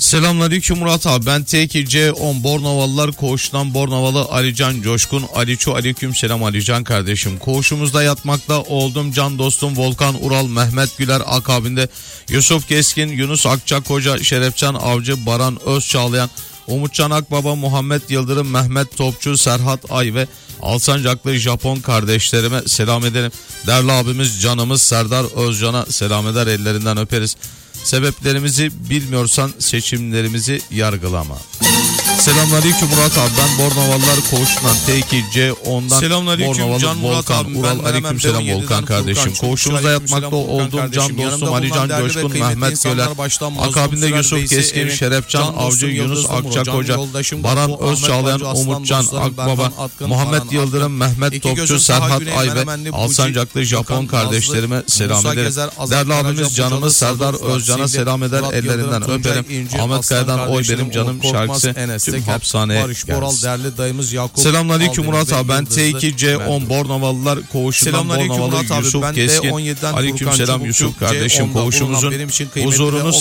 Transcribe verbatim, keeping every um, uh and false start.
Selamünaleyküm Murat abi, ben T iki C on Bornovalılar Koğuşu'ndan Bornovalı Alican Coşkun. Aliço aleyküm selam Alican kardeşim. Koğuşumuzda yatmakta oldum can dostum Volkan Ural, Mehmet Güler akabinde Yusuf Keskin, Yunus Akçakoca, Şerefcan Avcı, Baran Özçağlayan, Umutcan Akbaba, Muhammed Yıldırım, Mehmet Topçu, Serhat Ay ve Alsancaklı Japon kardeşlerime selam ederim. Değerli abimiz canımız Serdar Özcan'a selam eder, ellerinden öperiz. Sebeplerimizi bilmiyorsan seçimlerimizi yargılama. Selamünaleyküm Murat abi, ben Bornovalılar Koğuşu'ndan T iki C ondan Bornovalı Can Volkan abim, Ural aleykümselam Volkan kardeşim. Koğuşumuzda yatmakta olduğum can dostum Alican Coşkun, Mehmet Göler akabinde Yusuf Keskin, Şerefcan Avcı, Yunus Akçakoca, Baran Özçağlayan, Umutcan Akbaba, Muhammed Yıldırım, Mehmet Topçu, Serhat Ay ve Alsancaklı Japon kardeşlerime selam ederim. Değerli abimiz canımız Serdar Özcan'a selam eder, ellerinden öperim. Ahmet Kaya'dan Oy Benim Canım şarkısı tüm hapishaneye gelsin. Selamünaleyküm Murat abi, ben T iki C on Bornovalılar Koğuşu'ndan Bornovalı Yusuf Keskin. Aleykümselam Yusuf kardeşim, koğuşumuzun huzurunu